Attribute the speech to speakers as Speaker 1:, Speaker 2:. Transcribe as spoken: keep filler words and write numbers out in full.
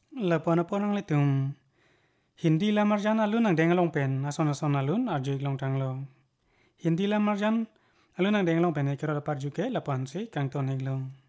Speaker 1: Lapuan apa nang letum. Hindi la marjan alun nang deng long pen ason ason alun arjuik long tang lo. Hindi la marjan alun nang deng long pen ekero par juke lapuan si kang ton long.